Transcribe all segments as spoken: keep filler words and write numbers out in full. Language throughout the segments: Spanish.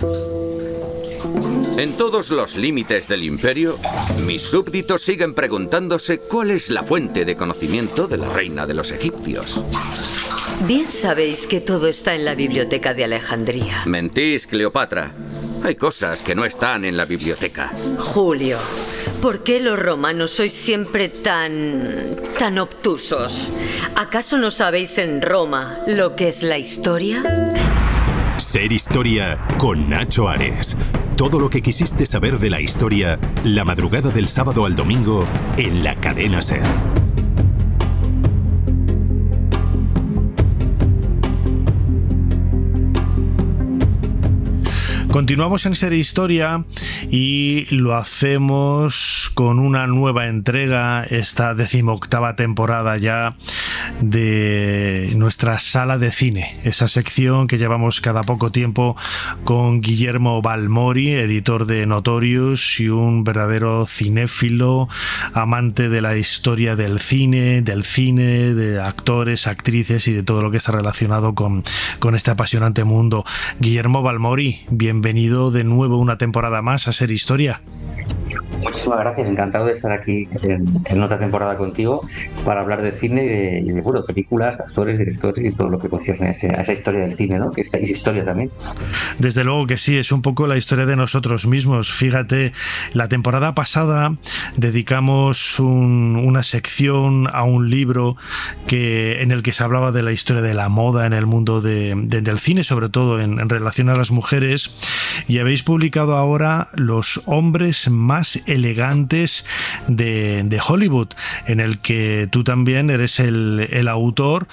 En todos los límites del imperio, mis súbditos siguen preguntándose cuál es la fuente de conocimiento de la reina de los egipcios. Bien sabéis que todo está en la biblioteca de Alejandría. Mentís, Cleopatra. Hay cosas que no están en la biblioteca. Julio, ¿por qué los romanos sois siempre tan... tan obtusos? ¿Acaso no sabéis en Roma lo que es la historia? Ser Historia con Nacho Ares. Todo lo que quisiste saber de la historia, la madrugada del sábado al domingo en la cadena SER. Continuamos en Ser Historia y lo hacemos con una nueva entrega, esta decimoctava temporada ya de nuestra sala de cine, esa sección que llevamos cada poco tiempo con Guillermo Balmori, editor de Notorious y un verdadero cinéfilo, amante de la historia del cine, del cine, de actores, actrices y de todo lo que está relacionado con, con este apasionante mundo. Guillermo Balmori, bienvenido de nuevo una temporada más a Ser Historia. Muchísimas gracias, encantado de estar aquí en, en otra temporada contigo para hablar de cine y de, y de bueno, películas, actores, directores y todo lo que concierne a, ese, a esa historia del cine, ¿no? Que es, es historia también. Desde luego que sí, es un poco la historia de nosotros mismos. Fíjate, la temporada pasada dedicamos un, una sección a un libro que, en el que se hablaba de la historia de la moda en el mundo de, de, del cine, sobre todo en, en relación a las mujeres, y habéis publicado ahora Los hombres más elegantes de, de Hollywood, en el que tú también eres el, el autor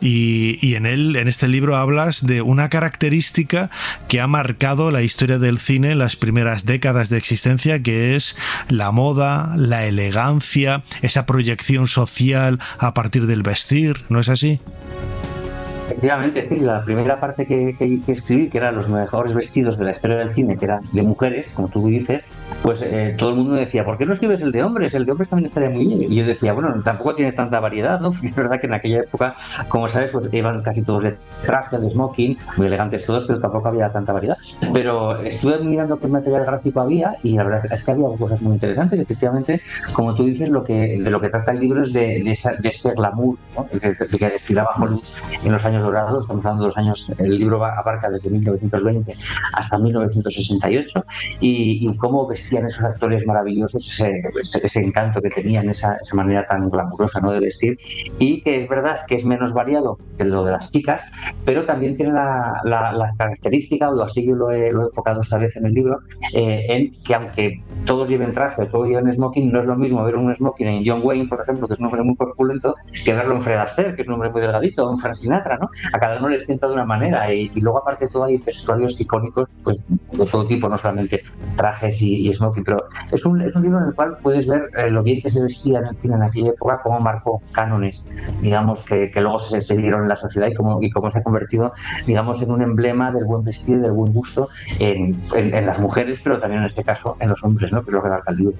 y, y en él, en este libro hablas de una característica que ha marcado la historia del cine en las primeras décadas de existencia, que es la moda, la elegancia, esa proyección social a partir del vestir, ¿no es así? Efectivamente, sí, la primera parte que, que, que escribí, que eran los mejores vestidos de la historia del cine, que eran de mujeres, como tú dices, pues eh, todo el mundo me decía, ¿por qué no escribes el de hombres? El de hombres también estaría muy bien. Y yo decía, bueno, tampoco tiene tanta variedad, ¿no? Porque es verdad que en aquella época, como sabes, pues iban casi todos de traje, de smoking, muy elegantes todos, pero tampoco había tanta variedad. Pero estuve mirando qué material gráfico había y la verdad es que había cosas muy interesantes. Efectivamente, como tú dices, lo que, de lo que trata el libro es de, de, esa, de ese glamour, ¿no? que, que desfilaba Hollywood en los años dorados. Estamos hablando de los años, el libro abarca desde mil novecientos veinte hasta mil novecientos sesenta y ocho y, y cómo vestían esos actores maravillosos, ese, ese, ese encanto que tenían, esa, esa manera tan glamurosa, ¿no?, de vestir, y que es verdad que es menos variado que lo de las chicas, pero también tiene la, la, la característica, o así yo lo he, lo he enfocado esta vez en el libro, eh, en que aunque todos lleven traje, todos lleven smoking, no es lo mismo ver un smoking en John Wayne, por ejemplo, que es un hombre muy corpulento, que verlo en Fred Astaire, que es un hombre muy delgadito, o en Frank Sinatra, ¿no? A cada uno le sienta de una manera, y, y luego aparte de todo hay vestuarios icónicos, pues de todo tipo, no solamente trajes y, y smoking, pero es un, es un libro en el cual puedes ver eh, lo bien que se vestía en el cine en aquella época, cómo marcó cánones, digamos, que, que luego se seguieron en la sociedad y cómo, y cómo se ha convertido, digamos, en un emblema del buen vestir y del buen gusto en, en, en las mujeres, pero también en este caso en los hombres, ¿no?, que es lo que marca el libro.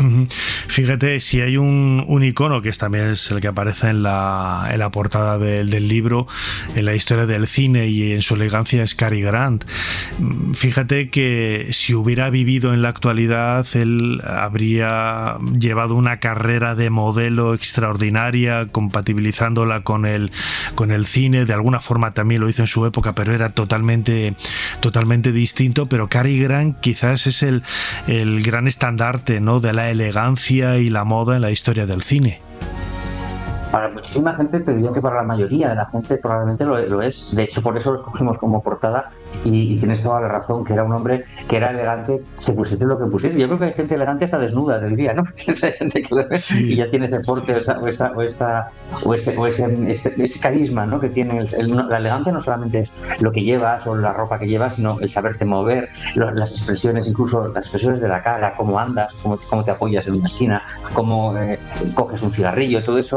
Fíjate, si hay un, un icono que es, también es el que aparece en la, en la portada del, del libro, en la historia del cine y en su elegancia, es Cary Grant. Fíjate que si hubiera vivido en la actualidad, él habría llevado una carrera de modelo extraordinaria, compatibilizándola con el, con el cine. De alguna forma también lo hizo en su época, pero era totalmente, totalmente distinto. Pero Cary Grant quizás es el, el gran estandarte, ¿no?, de la elegancia y la moda en la historia del cine. Para muchísima gente, te diría que para la mayoría de la gente probablemente lo, lo es. De hecho, por eso lo escogimos como portada y, y tienes toda la razón, que era un hombre que era elegante, se pusiese lo que pusiese. Yo creo que hay gente elegante hasta desnuda, te diría, ¿no? Hay gente que lo ve y ya tiene ese porte o, esa, o, esa, o, esa, o, ese, o ese, ese, ese carisma, ¿no?, que tiene. El, el, la elegancia no solamente es lo que llevas o la ropa que llevas, sino el saberte mover, lo, las expresiones, incluso las expresiones de la cara, cómo andas, cómo, cómo te apoyas en una esquina, cómo eh, coges un cigarrillo, todo eso, pues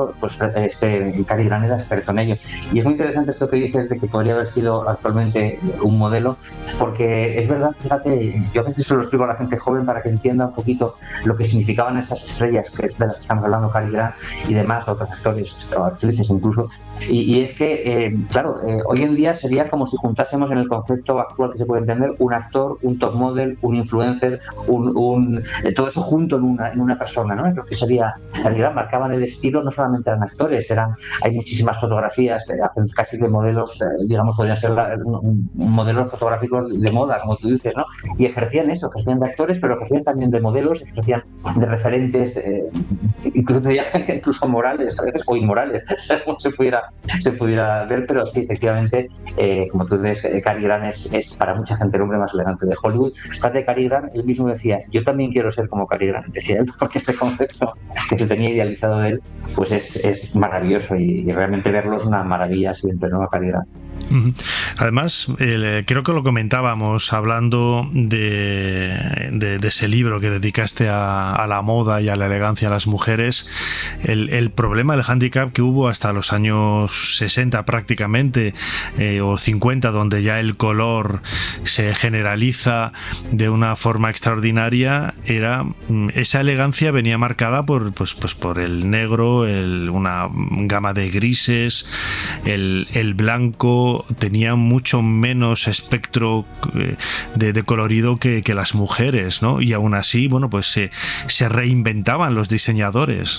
este, Cary Grant era experto en ello. Y es muy interesante esto que dices de que podría haber sido actualmente un modelo, porque es verdad, fíjate, yo a veces se lo explico a la gente joven para que entienda un poquito lo que significaban esas estrellas, que es de las que estamos hablando, Cary Grant y demás, otros actores, actrices incluso. Y, y es que, eh, claro, eh, hoy en día sería como si juntásemos en el concepto actual que se puede entender un actor, un top model, un influencer, un, un eh, todo eso junto en una, en una persona, ¿no? Es lo que sería, en realidad marcaban el estilo, no solamente eran actores, eran, hay muchísimas fotografías, eh, hacen casi de modelos, eh, digamos, podrían ser la, un, un modelos fotográficos de moda, como tú dices, ¿no? Y ejercían eso, ejercían de actores, pero ejercían también de modelos, ejercían de referentes, eh, incluso, incluso morales, a veces, o inmorales, según se pudiera se pudiera ver, pero sí, efectivamente, eh, como tú dices, Cary Grant es, es para mucha gente el hombre más elegante de Hollywood. Fíjate, Cary Grant, él mismo decía, yo también quiero ser como Cary Grant, decía él, porque ese concepto que se tenía idealizado de él, pues es, es maravilloso y, y realmente verlo es una maravilla siempre, ¿no? Cary Grant. Además, eh, creo que lo comentábamos hablando de, de, de ese libro que dedicaste a, a la moda y a la elegancia a las mujeres, el, el problema, el hándicap que hubo hasta los años sesenta prácticamente, eh, o cincuenta, donde ya el color se generaliza de una forma extraordinaria, era esa elegancia venía marcada por, pues, pues por el negro, el, una gama de grises, el, el blanco tenía mucho menos espectro de, de colorido que, que las mujeres, ¿no? Y aún así, bueno, pues se, se reinventaban los diseñadores.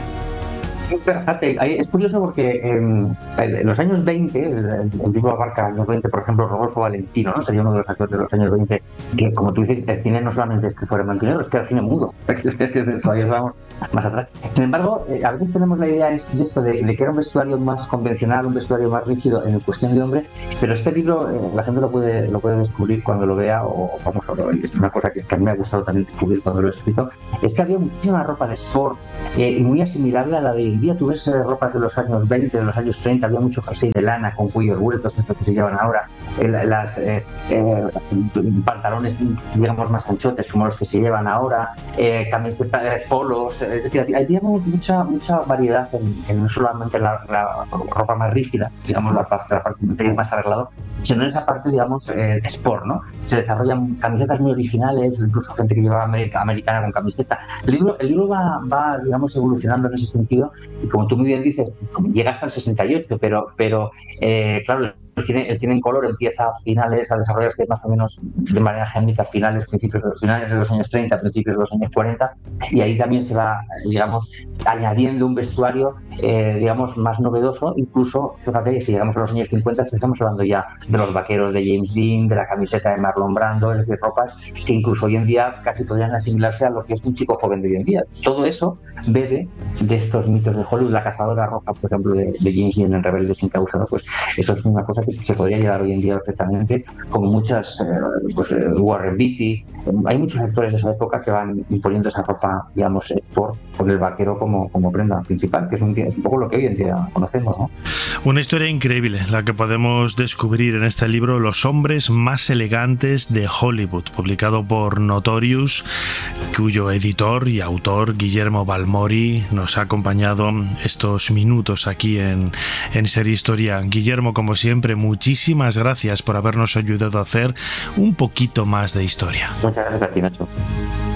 Fíjate, es curioso porque en, en los años veinte, el, el libro abarca años veinte, por ejemplo, Rodolfo Valentino, ¿no? Sería uno de los actores de los años veinte, que como tú dices, el cine no solamente es que fuera blanco y negro, es que era cine mudo, es que todavía vamos más atrás. Sin embargo, a veces tenemos la idea de esto de, de que era un vestuario más convencional, un vestuario más rígido en cuestión de hombre, pero este libro eh, la gente lo puede, lo puede descubrir cuando lo vea, o vamos a ver, es una cosa que, que a mí me ha gustado también descubrir cuando lo he escrito, es que había muchísima ropa de sport, eh, muy asimilable a la de hoy en día. Tú ves eh, ropas de los años veinte, de los años treinta, había mucho jersey de lana con cuellos vueltos, estos que se llevan ahora, eh, las eh, eh, pantalones, digamos, más anchotes como los que se llevan ahora, eh, camisetas, eh, polos, eh, es decir, había mucha mucha variedad en, en no solamente la, la ropa más rígida, digamos, la parte, la parte más arreglado, sino en esa parte, digamos, eh, de sport, ¿no? Se desarrollan camisetas muy originales, incluso gente que lleva América, americana con camiseta. El libro, el libro va, va, digamos, evolucionando en ese sentido, y como tú muy bien dices, llega hasta el sesenta y ocho, pero, pero eh, claro, el cine, el cine en color empieza a finales, a desarrollarse más o menos de manera genérica, finales, principios de los finales de los años treinta, principios de los años cuarenta, y ahí también se va, digamos, añadiendo un vestuario, eh, digamos, más novedoso. Incluso, fíjate, si llegamos a los años cincuenta, estamos hablando ya de los vaqueros de James Dean, de la camiseta de Marlon Brando, es decir, ropas que incluso hoy en día casi podrían asimilarse a lo que es un chico joven de hoy en día. Todo eso bebe de estos mitos de Hollywood. La cazadora roja, por ejemplo, de, de James Dean en Rebelde sin causa, ¿no? Pues eso es una cosa que se podría llevar hoy en día perfectamente, como muchas, eh, pues eh, Warren Beatty, eh, hay muchos actores de esa época que van imponiendo esa ropa, digamos, sport, con el vaquero como, como prenda principal, que es un, es un poco lo que hoy en día conocemos, ¿no? Una historia increíble la que podemos descubrir en este libro, Los hombres más elegantes de Hollywood, publicado por Notorious, cuyo editor y autor Guillermo Balmori nos ha acompañado estos minutos aquí en, en Ser Historia. Guillermo, como siempre, muchísimas gracias por habernos ayudado a hacer un poquito más de historia. Muchas gracias a ti, Nacho.